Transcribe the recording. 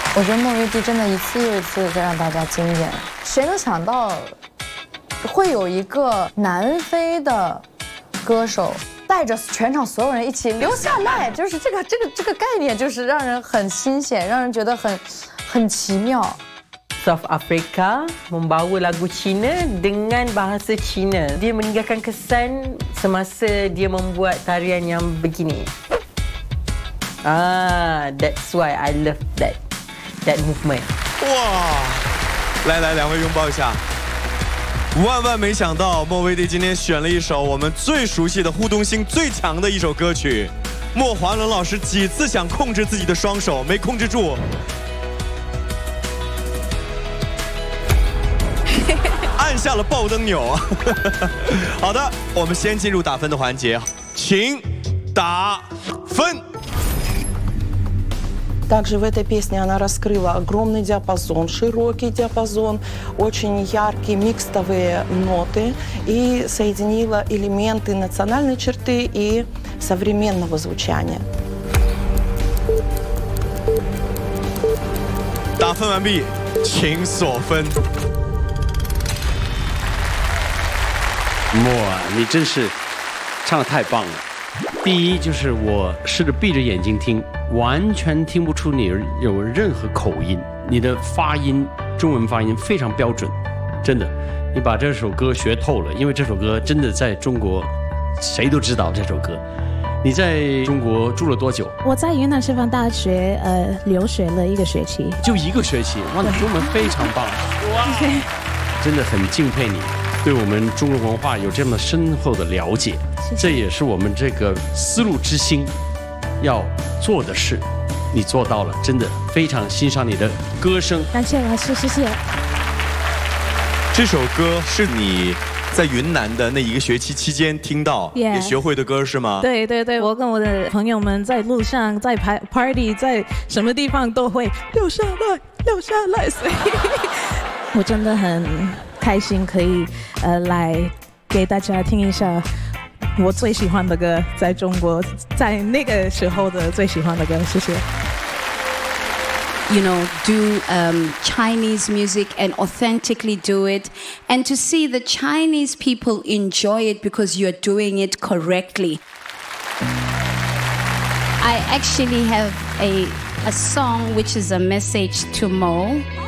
我觉得莫维迪真的一次又一次的在让大家惊艳。谁能想到，会有一个南非的歌手带着全场所有人一起流下来，就是这个概念，就是让人很新鲜，让人觉得很奇妙。 South Africa membawa lagu Cina dengan bahasa Cina. Dia meninggalkan kesan semasa dia membuat tarian yang begini. That's why I love that movement. 哇，来，两位拥抱一下。万没想到，莫维迪今天选了一首我们最熟悉的互动性最强的一首歌曲。莫华伦老师几次想控制自己的双手，没控制住。按下了爆灯钮。好的，我们先进入打分的环节，请打分。 Также в этой песне она раскрыла огромный диапазон, широкий диапазон, очень яркие микстовые ноты и соединила элементы национальной черты и современного звучания. 打分完毕，请锁分。 莫啊，你真是唱得太棒了。第一就是我试着闭着眼睛听，完全听不出你有任何口音，你的发音，中文发音非常标准，真的，你把这首歌学透了，因为这首歌真的在中国谁都知道这首歌。你在中国住了多久？ 我在云南师范大学留学了1个学期， 就1个学期，哇，你中文非常棒，哇，真的很敬佩你。对我们中国文化有这么深厚的了解，这也是我们这个丝路之星要做的事，你做到了，真的非常欣赏你的歌声。 感谢老师，谢谢。 这首歌是你在云南的那1个学期期间听到也学会的歌是吗？ 对，我跟我的朋友们在路上，在party， 在什么地方都会留下来，所以我真的很开心可以来给大家听一下我最喜欢的歌，在中国在那个时候的最喜欢的歌，谢谢。 You know, do Chinese music and authentically do it, and to see the Chinese people enjoy it because you're doing it correctly. I actually have a song which is a message to Mo.